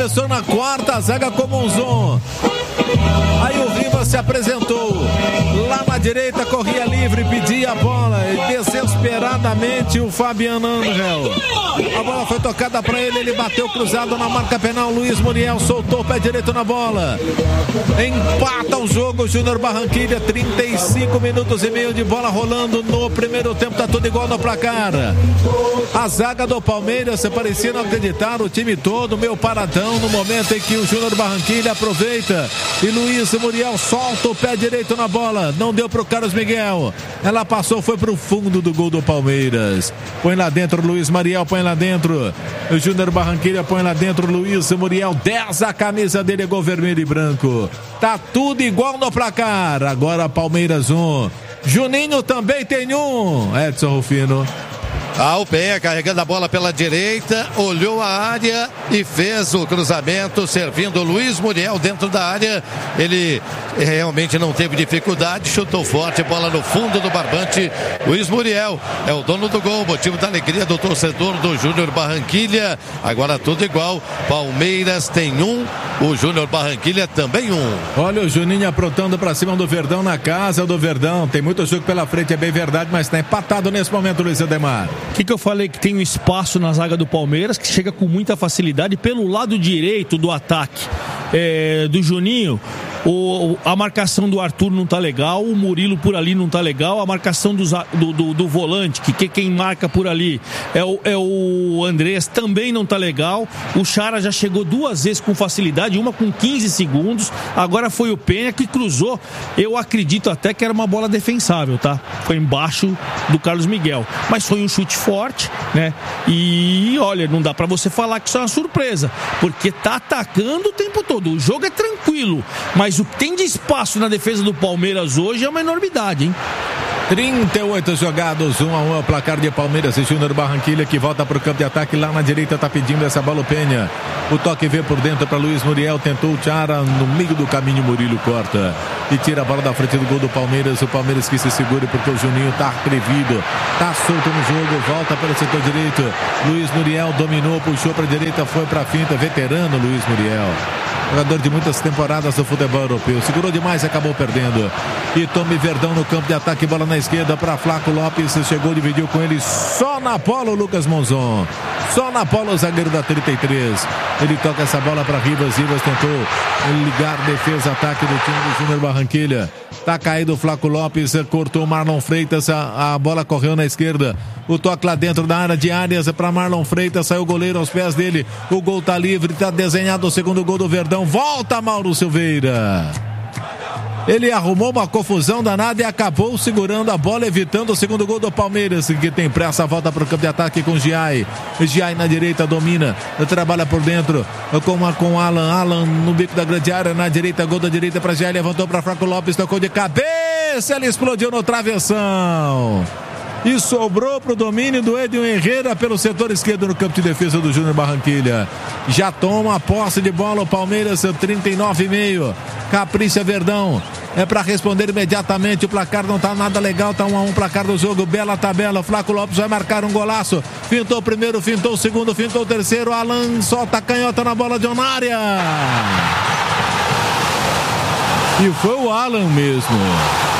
Começou na quarta, a zaga como um zoom. Aí o Rivas se apresentou. Lá na direita, corria livre, pedia a bola. E desesperadamente o Fabiano Angel. A bola foi tocada para ele, ele bateu cruzado na marca penal. Luiz Muriel soltou o pé direito na bola. Empata o jogo, Júnior Barranquilla. 35 minutos e meio de bola rolando no primeiro tempo. Tá tudo igual no placar. A zaga do Palmeiras parecia não acreditar. O time todo meio paradão no momento em que o Júnior Barranquilla aproveita. E Luiz Muriel solta o pé direito na bola. Não deu pro Carlos Miguel. Ela passou, foi pro fundo do gol do Palmeiras. Põe lá dentro, Luiz Muriel, põe lá dentro. O Júnior Barranquilla põe lá dentro, Luiz Muriel. 10 a camisa dele, gol vermelho e branco. Tá tudo igual no placar. Agora Palmeiras 1. Juninho também tem 1. Edson Rufino. O Penha carregando a bola pela direita, olhou a área e fez o cruzamento, servindo o Luiz Muriel dentro da área. Ele realmente não teve dificuldade, chutou forte, bola no fundo do barbante. Luiz Muriel é o dono do gol, motivo da alegria do torcedor do Júnior Barranquilla. Agora tudo igual, Palmeiras tem 1, o Júnior Barranquilla também 1. Olha o Juninho aprontando pra cima do Verdão, na casa do Verdão. Tem muito jogo pela frente, é bem verdade, mas tá empatado nesse momento, Luiz Ademar. O que eu falei? Que tem um espaço na zaga do Palmeiras que chega com muita facilidade pelo lado direito do ataque do Juninho. A marcação do Arthur não tá legal, o Murilo por ali não tá legal, a marcação do volante, que quem marca por ali é o Andrés, também não tá legal. O Chara já chegou 2 vezes com facilidade, uma com 15 segundos, agora foi o Penha que cruzou. Eu acredito até que era uma bola defensável, tá? Foi embaixo do Carlos Miguel, mas foi um chute forte, né? E olha, não dá pra você falar que isso é uma surpresa, porque tá atacando o tempo todo, o jogo é tranquilo, mas o que tem de espaço na defesa do Palmeiras hoje é uma enormidade, hein? 38 jogados, 1-1 é o placar de Palmeiras e Júnior Barranquilla, que volta para o campo de ataque. Lá na direita tá pedindo essa bola o Penha. O toque veio por dentro para Luiz Muriel, tentou o Chara no meio do caminho, Murilo corta e tira a bola da frente do gol do Palmeiras. O Palmeiras que se segure porque o Juninho tá atrevido, tá solto no jogo, volta pelo setor direito. Luiz Muriel dominou, puxou para a direita, foi para a finta, veterano Luiz Muriel. Jogador de muitas temporadas do futebol europeu. Segurou demais e acabou perdendo. E Tome Verdão no campo de ataque. Bola na esquerda para Flaco Lopes. Chegou, dividiu com ele. Só na bola o Lucas Monzon. Só na bola o zagueiro da 33. Ele toca essa bola para Rivas. Rivas tentou ligar defesa, ataque do time do Júnior Barranquilla. Tá caído o Flaco Lopes. Cortou o Marlon Freitas. A bola correu na esquerda. O toque lá dentro da área de Arias para Marlon Freitas. Saiu o goleiro aos pés dele. O gol tá livre. Tá desenhado o segundo gol do Verdão. Volta Mauro Silveira. Ele arrumou uma confusão danada e acabou segurando a bola, evitando o segundo gol do Palmeiras, que tem pressa, volta para o campo de ataque com Giai. Giai na direita domina, trabalha por dentro com Alan no bico da grande área, na direita, gol da direita para Giai, levantou para Flaco Lopes, tocou de cabeça, ele explodiu no travessão. E sobrou para o domínio do Edson Herrera pelo setor esquerdo no campo de defesa do Júnior Barranquilla. Já toma a posse de bola o Palmeiras, 39,5. Capricha Verdão. É para responder imediatamente. O placar não tá nada legal, tá 1-1 placar do jogo. Bela tabela. Flaco Lopes vai marcar um golaço. Fintou o primeiro, fintou o segundo, fintou o terceiro. Alan solta a canhota na bola de Onária. E foi o Alan mesmo.